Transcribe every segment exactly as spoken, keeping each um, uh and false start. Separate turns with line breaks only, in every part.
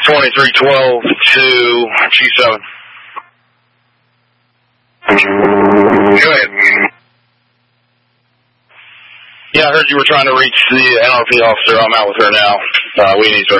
twenty-three twelve to G seven.
Go ahead.
Yeah, I heard you were trying to reach the N R P officer. I'm out with her now. Uh, we need her.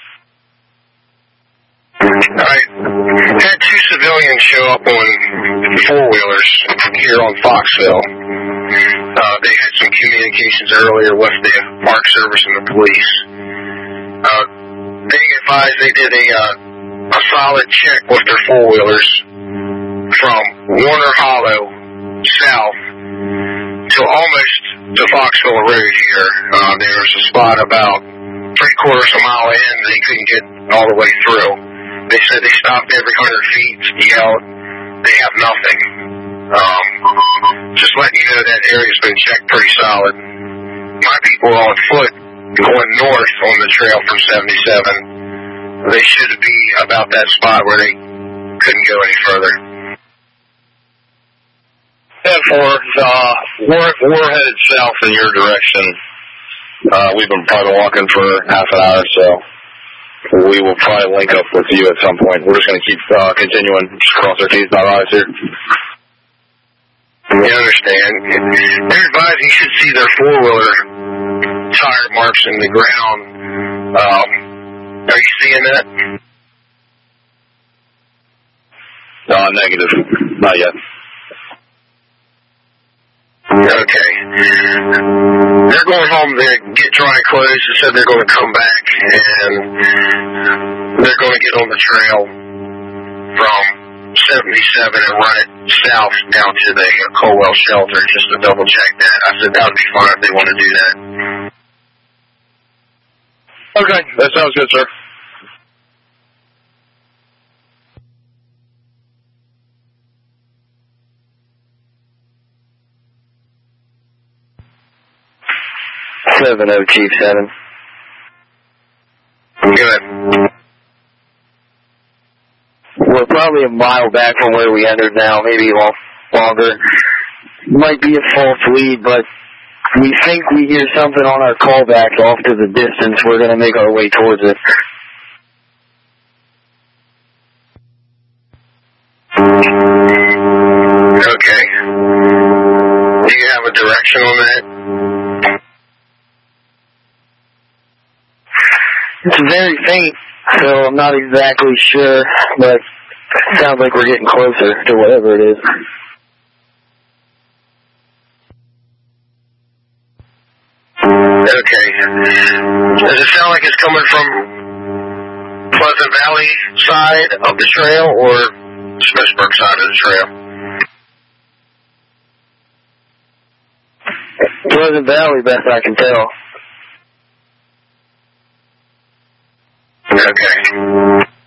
Alright. Had two civilians show up on four-wheelers here on Foxville. Uh, they had some communications earlier with the Park Service and the police. Uh, they advised they did a, uh, a solid check with their four-wheelers from Warner Hollow south to almost to Foxville Road here. Uh, there was a spot about three-quarters of a mile in. They couldn't get all the way through. They said they stopped every hundred feet, yelled. They have nothing. Um, just letting you know that area's been checked pretty solid. My people are on foot going north on the trail from seventy-seven. They should be about that spot where they couldn't go any further.
ten four, uh, we're, we're headed south in your direction. Uh, we've been probably walking for half an hour, so we will probably link up with you at some point. We're just going to keep uh, continuing, just cross our T's, dot I's here.
You understand. They're advising you should see their four-wheeler tire marks in the ground. Um, are you seeing that?
No, negative. Not yet.
Okay. They're going home to get dry clothes. They said they're going to come back and they're going to get on the trail from seventy-seven and run it south down to the Colwell shelter just to double check that. I said that would be fine if they want to do that.
Okay, that sounds good, sir.
seven oh, Chief seven.
Good.
We're probably a mile back from where we entered now, maybe longer. Might be a false lead, but we think we hear something on our callback off to the distance. We're going to make our way towards it.
Okay. Do you have a direction on that?
It's very faint, so I'm not exactly sure, but it sounds like we're getting closer to whatever it is.
Okay. Does it sound like it's coming from Pleasant Valley side of the trail or Smithsburg side of the trail?
Pleasant Valley, best I can tell.
Okay.